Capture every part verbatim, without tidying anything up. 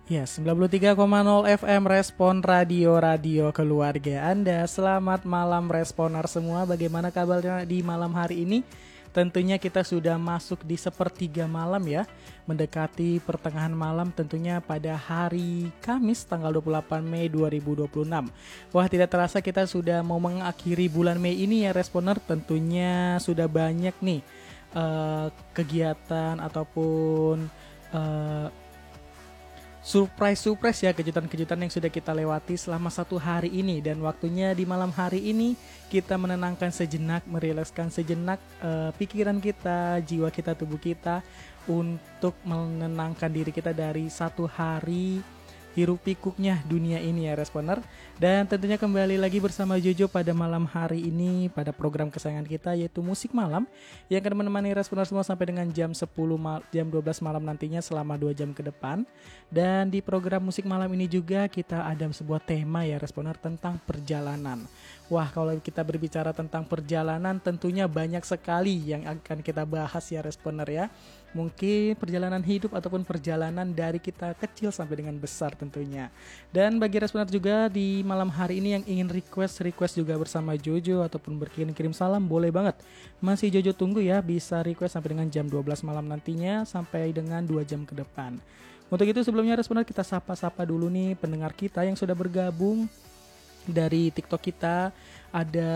Ya, sembilan puluh tiga koma nol F M Respon Radio-radio keluarga Anda. Selamat malam Responer semua. Bagaimana kabarnya di malam hari ini? Tentunya kita sudah masuk di sepertiga malam ya, mendekati pertengahan malam tentunya pada hari Kamis tanggal dua puluh delapan Mei dua ribu dua puluh enam. Wah, tidak terasa kita sudah mau mengakhiri bulan Mei ini ya Responer. Tentunya sudah banyak nih uh, kegiatan ataupun uh, surprise-surprise ya, kejutan-kejutan yang sudah kita lewati selama satu hari ini. Dan waktunya di malam hari ini kita menenangkan sejenak, merilekskan sejenak uh, pikiran kita, jiwa kita, tubuh kita, untuk menenangkan diri kita dari satu hari hiruk pikuknya dunia ini ya Responer. Dan tentunya kembali lagi bersama Jojo pada malam hari ini pada program kesayangan kita, yaitu Musik Malam, yang akan menemani Responer semua sampai dengan jam sepuluh mal- jam dua belas malam nantinya selama dua jam ke depan. Dan di program Musik Malam ini juga kita ada sebuah tema ya Responer, tentang perjalanan. Wah, kalau kita berbicara tentang perjalanan tentunya banyak sekali yang akan kita bahas ya Responer ya. Mungkin perjalanan hidup ataupun perjalanan dari kita kecil sampai dengan besar tentunya. Dan bagi Responer juga di malam hari ini yang ingin request request juga bersama Jojo ataupun berkirim-kirim salam, boleh banget. Masih Jojo tunggu ya, bisa request sampai dengan jam dua belas malam nantinya sampai dengan dua jam ke depan. Untuk itu sebelumnya Responer kita sapa-sapa dulu nih pendengar kita yang sudah bergabung dari TikTok kita. Ada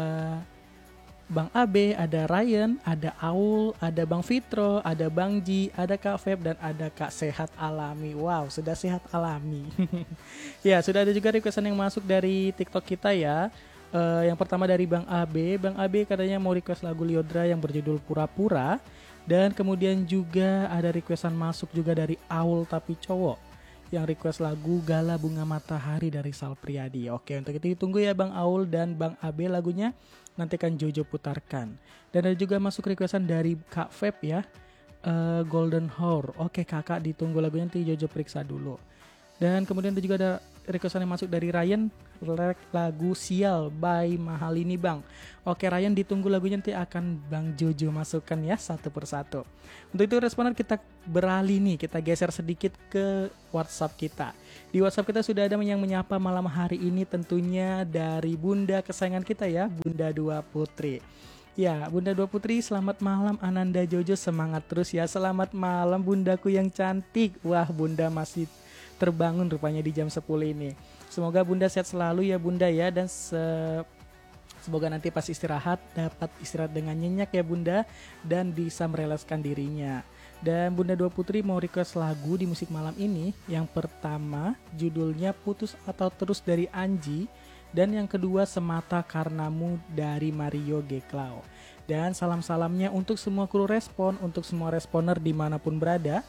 Bang Abe, ada Ryan, ada Aul, ada Bang Fitro, ada Bang Ji, ada Kak Feb, dan ada Kak Sehat Alami. Wow, sudah sehat alami. Ya, sudah ada juga requestan yang masuk dari TikTok kita ya. Uh, yang pertama dari Bang Abe. Bang Abe katanya mau request lagu Lyodra yang berjudul Pura-Pura. Dan kemudian juga ada requestan masuk juga dari Aul tapi cowok, yang request lagu Gala Bunga Matahari dari Sal Priadi. Oke, untuk itu ditunggu ya Bang Aul dan Bang Abe lagunya. Nanti kan Jojo putarkan. Dan ada juga masuk requestan dari Kak Feb ya, uh, Golden Hour. Oke kakak, ditunggu lagunya, nanti Jojo periksa dulu. Dan kemudian ada juga ada requestan yang masuk dari Ryan, lagu Sial by Mahalini Bang. Oke Ryan, ditunggu lagunya, nanti akan Bang Jojo masukkan ya satu persatu. Untuk itu Responer kita beralih nih, kita geser sedikit ke WhatsApp kita. Di WhatsApp kita sudah ada yang menyapa malam hari ini, tentunya dari Bunda kesayangan kita ya, Bunda Dua Putri. Ya, Bunda Dua Putri, selamat malam Ananda Jojo, semangat terus ya. Selamat malam Bundaku yang cantik. Wah, Bunda masih terbangun rupanya di jam sepuluh ini. Semoga Bunda sehat selalu ya Bunda ya, dan se- semoga nanti pas istirahat dapat istirahat dengan nyenyak ya Bunda, dan bisa merelakskan dirinya. Dan Bunda Dua Putri mau request lagu di Musik Malam ini. Yang pertama judulnya Putus atau Terus dari Anji, dan yang kedua Semata Karenamu dari Mario Geklau. Dan salam-salamnya untuk semua kru Respon, untuk semua Responer dimanapun berada.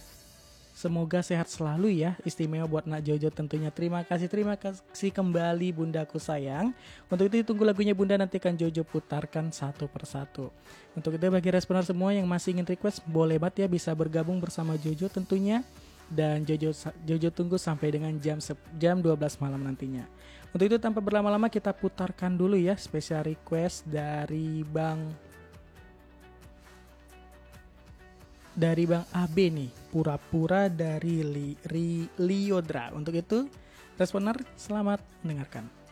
Semoga sehat selalu ya, istimewa buat Nak Jojo tentunya. Terima kasih, terima kasih kembali Bundaku sayang. Untuk itu tunggu lagunya Bunda, nanti kan Jojo putarkan satu persatu. Untuk itu bagi Responer semua yang masih ingin request, boleh banget ya bisa bergabung bersama Jojo tentunya. Dan Jojo Jojo tunggu sampai dengan jam jam dua belas malam nantinya. Untuk itu tanpa berlama-lama kita putarkan dulu ya special request dari Bang dari Bang Abe nih, Pura-Pura dari Li, Ri, Lyodra. Untuk itu Responer selamat mendengarkan.